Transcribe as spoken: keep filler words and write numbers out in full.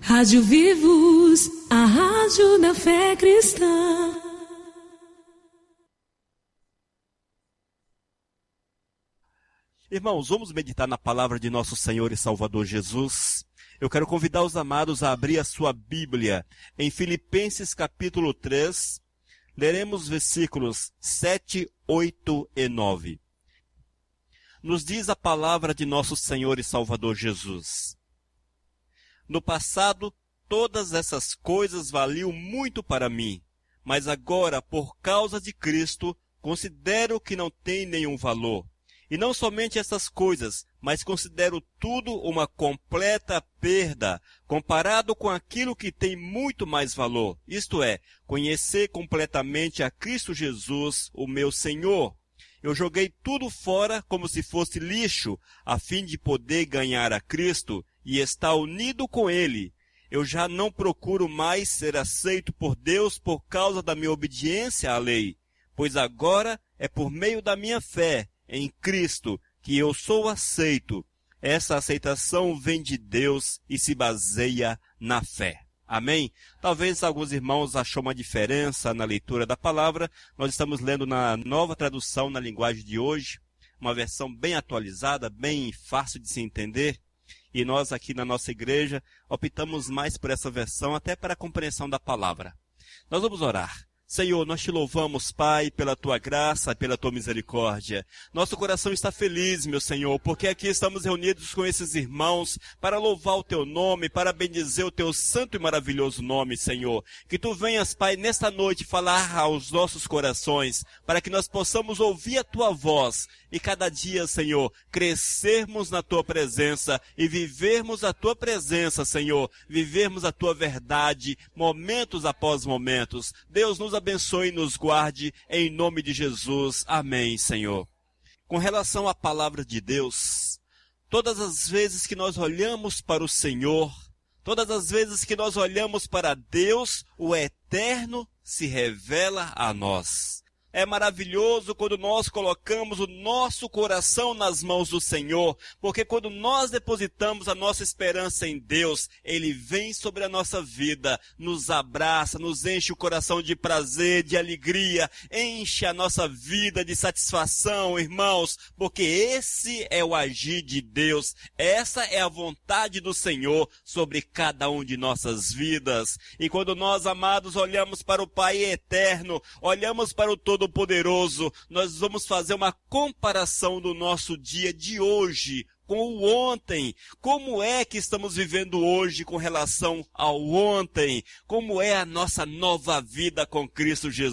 Rádio Vivos, a rádio da fé cristã. Irmãos, vamos meditar na palavra de nosso Senhor e Salvador Jesus. Eu quero convidar os amados a abrir a sua Bíblia em Filipenses capítulo três. Leremos versículos sete, oito e nove. Nos diz a palavra de nosso Senhor e Salvador Jesus: no passado, todas essas coisas valiam muito para mim, mas agora, por causa de Cristo, considero que não tem nenhum valor. E não somente essas coisas, mas considero tudo uma completa perda, comparado com aquilo que tem muito mais valor, isto é, conhecer completamente a Cristo Jesus, o meu Senhor. Eu joguei tudo fora como se fosse lixo, a fim de poder ganhar a Cristo e estar unido com Ele. Eu já não procuro mais ser aceito por Deus por causa da minha obediência à lei, pois agora é por meio da minha fé em Cristo que eu sou aceito. Essa aceitação vem de Deus e se baseia na fé. Amém? Talvez alguns irmãos acham uma diferença na leitura da palavra. Nós estamos lendo na nova tradução na linguagem de hoje, uma versão bem atualizada, bem fácil de se entender. E nós aqui na nossa igreja optamos mais por essa versão, até para a compreensão da palavra. Nós vamos orar. Senhor, nós te louvamos, Pai, pela tua graça, pela tua misericórdia. Nosso coração está feliz, meu Senhor, porque aqui estamos reunidos com esses irmãos para louvar o teu nome, para bendizer o teu santo e maravilhoso nome, Senhor. Que tu venhas, Pai, nesta noite falar aos nossos corações, para que nós possamos ouvir a tua voz e cada dia, Senhor, crescermos na tua presença e vivermos a tua presença, Senhor, vivermos a tua verdade, momentos após momentos. Deus nos abençoe e nos guarde, em nome de Jesus. Amém, Senhor. Com relação à palavra de Deus, todas as vezes que nós olhamos para o Senhor, todas as vezes que nós olhamos para Deus, o Eterno se revela a nós. É maravilhoso quando nós colocamos o nosso coração nas mãos do Senhor, porque quando nós depositamos a nossa esperança em Deus, Ele vem sobre a nossa vida, nos abraça, nos enche o coração de prazer, de alegria, enche a nossa vida de satisfação, irmãos, porque esse é o agir de Deus, essa é a vontade do Senhor sobre cada um de nossas vidas. E quando nós, amados, olhamos para o Pai eterno, olhamos para o Todo Todo-Poderoso, nós vamos fazer uma comparação do nosso dia de hoje com o ontem. Como é que estamos vivendo hoje com relação ao ontem? Como é a nossa nova vida com Cristo Jesus?